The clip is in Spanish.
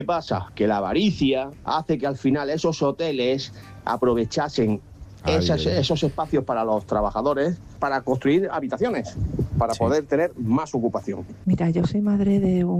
¿Qué pasa? Que la avaricia hace que al final esos hoteles aprovechasen esos espacios para los trabajadores para construir habitaciones, para poder tener más ocupación. Mira, yo soy madre de un